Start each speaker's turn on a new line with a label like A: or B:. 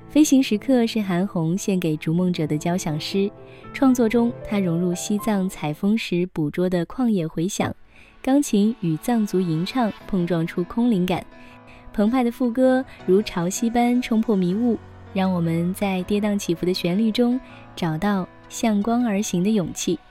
A: 飞行时刻是韩红献给逐梦者的交响诗，创作中她融入西藏采风时捕捉的旷野回响，钢琴与藏族吟唱碰撞出空灵感，澎湃的副歌如潮汐般冲破迷雾，让我们在跌宕起伏的旋律中找到向光而行的勇气。